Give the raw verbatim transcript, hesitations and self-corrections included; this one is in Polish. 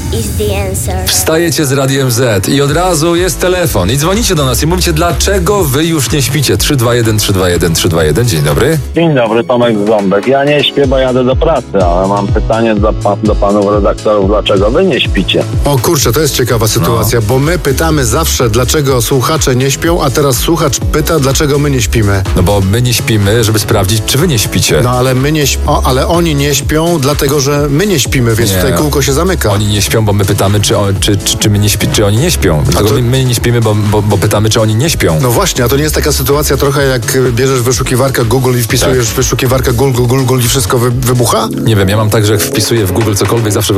is the answer. Wstajecie z Radiem Z i od razu jest telefon i dzwonicie do nas i mówicie, dlaczego wy już nie śpicie. trzy dwa jeden trzy dwa jeden trzy dwa jeden. Dzień dobry. Dzień dobry, Tomek Ząbek. Ja nie śpię, bo jadę do pracy, ale mam pytanie do, pa- do panów redaktorów, dlaczego wy nie śpicie? O kurczę, to jest ciekawa sytuacja, No. bo my pytamy zawsze, dlaczego słuchacze nie śpią, a teraz słuchacz pyta, dlaczego my nie śpimy. No bo my nie śpimy, żeby sprawdzić, czy wy nie śpicie. No ale my nie śp- o, ale oni nie śpią, dlatego że my nie śpimy, więc Nie. tutaj kółko się zamyka. Oni nie śpią, bo my pytamy, czy, on, czy, czy, czy, my nie śpi, czy oni nie śpią. Dlatego to- my, my nie śpimy, bo, bo, bo pytamy, czy oni nie śpią. No właśnie, a to nie jest taka sytuacja trochę jak bierzesz wyszukiwarkę Google i wpisujesz Tak. wyszukiwarkę Google, Google, Google i wszystko wy- wybucha? Nie wiem, ja mam tak, że jak wpisuję w Google cokolwiek, zawsze